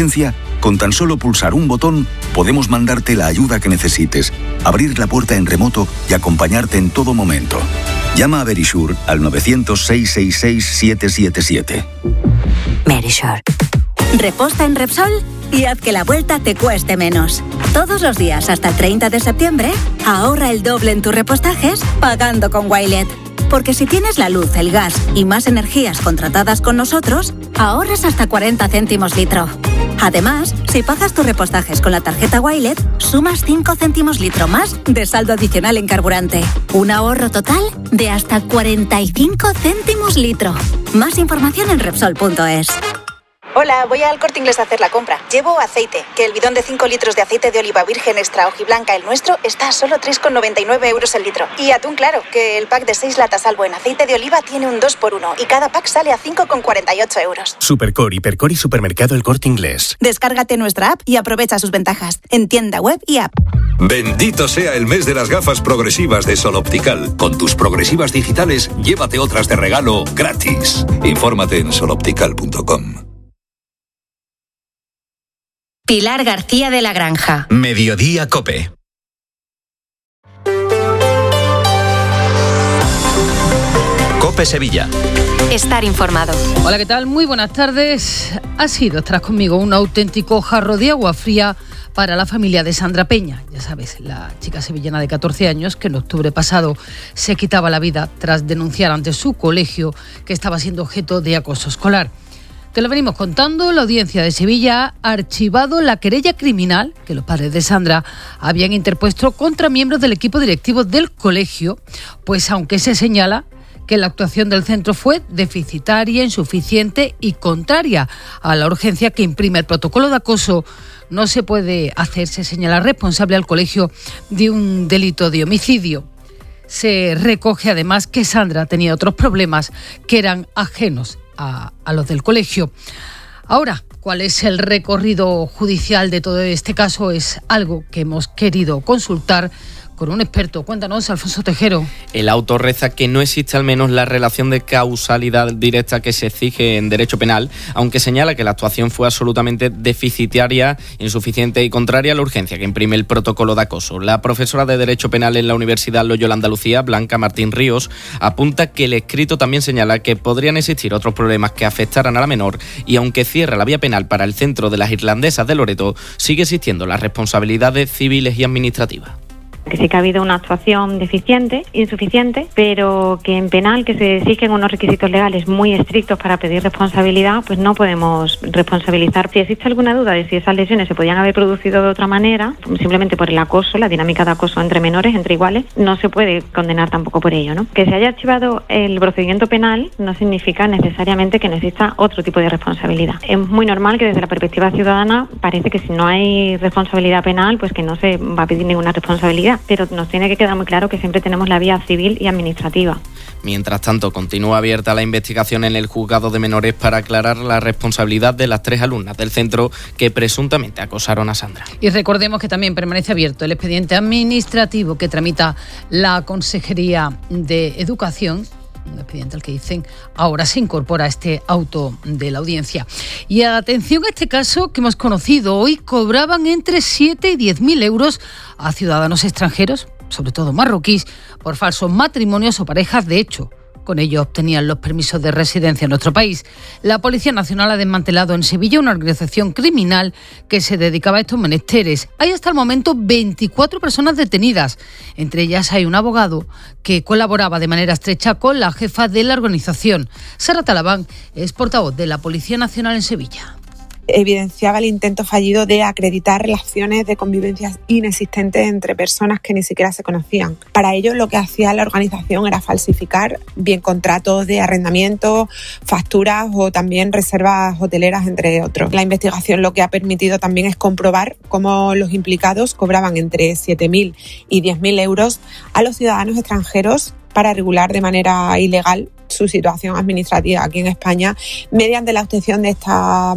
emergencia, con tan solo pulsar un botón, podemos mandarte la ayuda que necesites, abrir la puerta en remoto y acompañarte en todo momento. Llama a Verisure al 900-666-777. Verisure. Reposta en Repsol y haz que la vuelta te cueste menos. Todos los días hasta el 30 de septiembre, ahorra el doble en tus repostajes pagando con Wilet. Porque si tienes la luz, el gas y más energías contratadas con nosotros, ahorras hasta 40 céntimos litro. Además, si pagas tus repostajes con la tarjeta Wilet, sumas 5 céntimos litro más de saldo adicional en carburante. Un ahorro total de hasta 45 céntimos litro. Más información en Repsol.es. Hola, voy al Corte Inglés a hacer la compra. Llevo aceite, que el bidón de 5 litros de aceite de oliva virgen extra hojiblanca, el nuestro, está a solo 3,99 euros el litro. Y atún claro, que el pack de 6 latas al buen aceite de oliva tiene un 2x1 y cada pack sale a 5,48 euros. Supercor, Hipercor y Supermercado El Corte Inglés. Descárgate nuestra app y aprovecha sus ventajas en tienda web y app. Bendito sea el mes de las gafas progresivas de Sol Optical. Con tus progresivas digitales, llévate otras de regalo gratis. Infórmate en soloptical.com. Pilar García de la Granja. Mediodía COPE. COPE Sevilla. Estar informado. Hola, ¿qué tal? Muy buenas tardes. Ha sido, tras conmigo, un auténtico jarro de agua fría para la familia de Sandra Peña. Ya sabes, la chica sevillana de 14 años que en octubre pasado se quitaba la vida tras denunciar ante su colegio que estaba siendo objeto de acoso escolar. Te lo venimos contando, la Audiencia de Sevilla ha archivado la querella criminal que los padres de Sandra habían interpuesto contra miembros del equipo directivo del colegio, pues aunque se señala que la actuación del centro fue deficitaria, insuficiente y contraria a la urgencia que imprime el protocolo de acoso, no se puede hacerse señalar responsable al colegio de un delito de homicidio. Se recoge además que Sandra tenía otros problemas que eran ajenos a los del colegio. Ahora, ¿cuál es el recorrido judicial de todo este caso? Es algo que hemos querido consultar con un experto. Cuéntanos, Alfonso Tejero. El auto reza que no existe al menos la relación de causalidad directa que se exige en derecho penal, aunque señala que la actuación fue absolutamente deficitaria, insuficiente y contraria a la urgencia que imprime el protocolo de acoso. La profesora de Derecho Penal en la Universidad Loyola Andalucía, Blanca Martín Ríos, apunta que el escrito también señala que podrían existir otros problemas que afectaran a la menor y aunque cierra la vía penal para el centro de las irlandesas de Loreto, sigue existiendo las responsabilidades civiles y administrativas. Que sí que ha habido una actuación deficiente, insuficiente, pero que en penal, que se exigen unos requisitos legales muy estrictos para pedir responsabilidad, pues no podemos responsabilizar. Si existe alguna duda de si esas lesiones se podían haber producido de otra manera, simplemente por el acoso, la dinámica de acoso entre menores, entre iguales, no se puede condenar tampoco por ello, ¿no? Que se haya archivado el procedimiento penal no significa necesariamente que no exista otro tipo de responsabilidad. Es muy normal que desde la perspectiva ciudadana parece que si no hay responsabilidad penal, pues que no se va a pedir ninguna responsabilidad. Pero nos tiene que quedar muy claro que siempre tenemos la vía civil y administrativa. Mientras tanto, continúa abierta la investigación en el juzgado de menores para aclarar la responsabilidad de las 3 alumnas del centro que presuntamente acosaron a Sandra. Y recordemos que también permanece abierto el expediente administrativo que tramita la Consejería de Educación, un expediente al que dicen ahora se incorpora este auto de la audiencia. Y atención a este caso que hemos conocido hoy, cobraban entre 7 y 10.000 euros a ciudadanos extranjeros, sobre todo marroquíes, por falsos matrimonios o parejas de hecho. Con ello obtenían los permisos de residencia en nuestro país. La Policía Nacional ha desmantelado en Sevilla una organización criminal que se dedicaba a estos menesteres. Hay hasta el momento 24 personas detenidas. Entre ellas hay un abogado que colaboraba de manera estrecha con la jefa de la organización. Sara Talabán es portavoz de la Policía Nacional en Sevilla. Evidenciaba el intento fallido de acreditar relaciones de convivencia inexistentes entre personas que ni siquiera se conocían. Para ello, lo que hacía la organización era falsificar bien contratos de arrendamiento, facturas o también reservas hoteleras, entre otros. La investigación lo que ha permitido también es comprobar cómo los implicados cobraban entre 7.000 y 10.000 euros a los ciudadanos extranjeros para regular de manera ilegal su situación administrativa aquí en España mediante la obtención de esta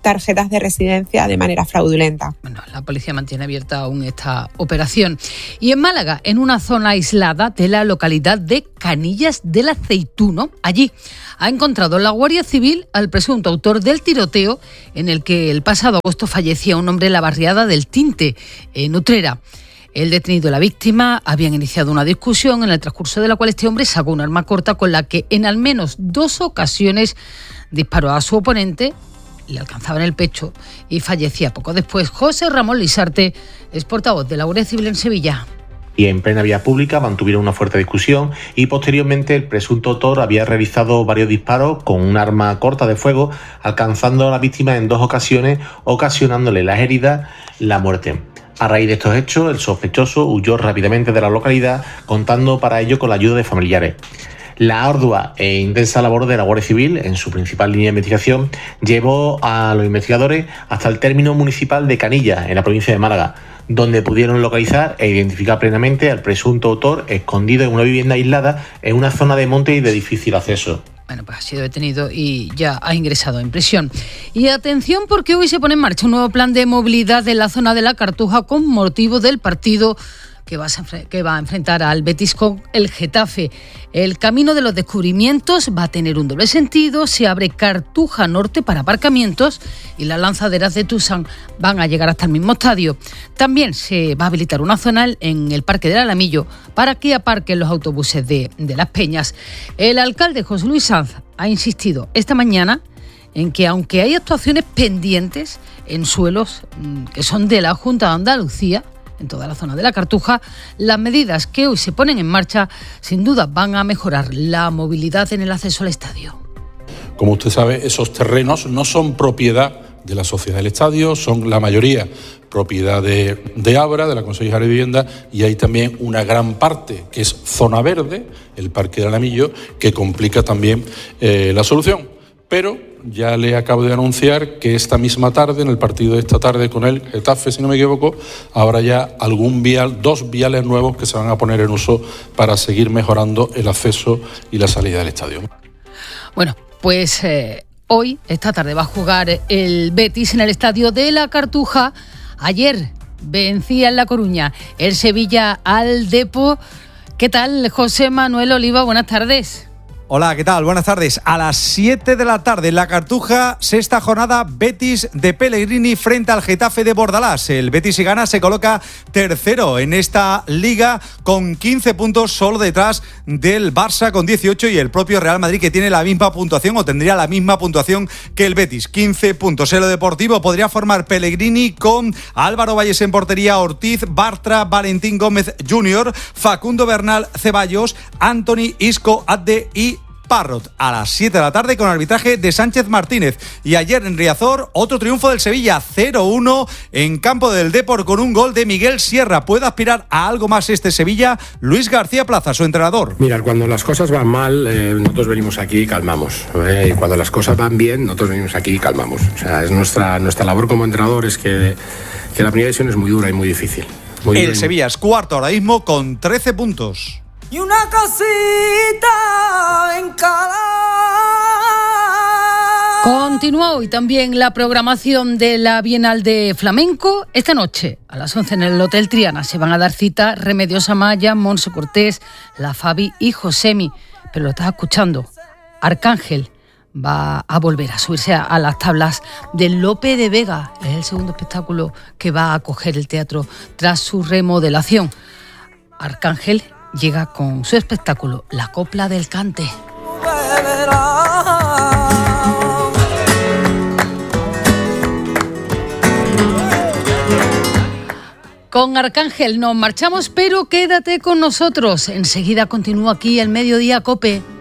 tarjetas de residencia de manera fraudulenta. Bueno, la policía mantiene abierta aún esta operación. Y en Málaga, en una zona aislada de la localidad de Canillas del Aceituno, allí ha encontrado la Guardia Civil al presunto autor del tiroteo en el que el pasado agosto fallecía un hombre en la barriada del Tinte, en Utrera. El detenido y la víctima habían iniciado una discusión en el transcurso de la cual este hombre sacó un arma corta con la que en al menos 2 ocasiones disparó a su oponente, le alcanzaba en el pecho y fallecía poco después. José Ramón Lisarte es portavoz de la Guardia Civil en Sevilla. Y en plena vía pública mantuvieron una fuerte discusión y posteriormente el presunto autor había realizado varios disparos con un arma corta de fuego, alcanzando a la víctima en 2 ocasiones, ocasionándole las heridas, la muerte. A raíz de estos hechos, el sospechoso huyó rápidamente de la localidad, contando para ello con la ayuda de familiares. La ardua e intensa labor de la Guardia Civil, en su principal línea de investigación, llevó a los investigadores hasta el término municipal de Canillas, en la provincia de Málaga, donde pudieron localizar e identificar plenamente al presunto autor escondido en una vivienda aislada en una zona de monte y de difícil acceso. Bueno, pues ha sido detenido y ya ha ingresado en prisión. Y atención, porque hoy se pone en marcha un nuevo plan de movilidad en la zona de la Cartuja con motivo del partido que va a enfrentar al Betis con el Getafe. El camino de los descubrimientos va a tener un doble sentido. Se abre Cartuja Norte para aparcamientos y las lanzaderas de Tusán van a llegar hasta el mismo estadio. También se va a habilitar una zona en el Parque del Alamillo para que aparquen los autobuses de Las Peñas. El alcalde José Luis Sanz ha insistido esta mañana en que aunque hay actuaciones pendientes en suelos que son de la Junta de Andalucía, en toda la zona de la Cartuja, las medidas que hoy se ponen en marcha sin duda van a mejorar la movilidad en el acceso al estadio. Como usted sabe, esos terrenos no son propiedad de la sociedad del estadio, son la mayoría propiedad de Abra, de la Consejería de Vivienda, y hay también una gran parte que es zona verde, el Parque del Alamillo, que complica también la solución. Pero ya le acabo de anunciar que esta misma tarde, en el partido de esta tarde con el Getafe, si no me equivoco, habrá ya 2 viales nuevos que se van a poner en uso para seguir mejorando el acceso y la salida del estadio. Bueno, pues hoy, esta tarde, va a jugar el Betis en el estadio de la Cartuja. Ayer vencía en La Coruña el Sevilla al Depor. ¿Qué tal, José Manuel Oliva? Buenas tardes. Hola, ¿qué tal? Buenas tardes. A las 7 de la tarde en la Cartuja, 6ª jornada, Betis de Pellegrini frente al Getafe de Bordalás. El Betis, si gana, se coloca tercero en esta liga con 15 puntos, solo detrás del Barça con 18 y el propio Real Madrid, que tiene la misma puntuación o tendría la misma puntuación que el Betis, 15 puntos. En lo deportivo podría formar Pellegrini con Álvaro Valles en portería, Ortiz, Bartra, Valentín Gómez Jr., Facundo Bernal, Ceballos, Anthony, Isco, Adde y Parrot. A las 7 de la tarde con arbitraje de Sánchez Martínez. Y ayer en Riazor, otro triunfo del Sevilla, 0-1 en campo del Depor con un gol de Miguel Sierra. ¿Puede aspirar a algo más este Sevilla? Luis García Plaza, su entrenador. Mira, cuando las cosas van mal, nosotros venimos aquí y calmamos. Y cuando las cosas van bien, nosotros venimos aquí y calmamos. O sea, es nuestra labor como entrenador, es que la primera división es muy dura y muy difícil. El Sevilla es cuarto ahora mismo con 13 puntos. Y una casita en cada... Continúa hoy también la programación de la Bienal de Flamenco. Esta noche, a las 11 en el Hotel Triana, se van a dar cita Remedios Amaya, Monse Cortés, La Fabi y Josemi. Pero lo estás escuchando, Arcángel va a volver a subirse a las tablas del Lope de Vega. Es el segundo espectáculo que va a acoger el teatro tras su remodelación. Arcángel llega con su espectáculo La Copla del Cante. Con Arcángel nos marchamos, pero quédate con nosotros. Enseguida continúa aquí el Mediodía COPE.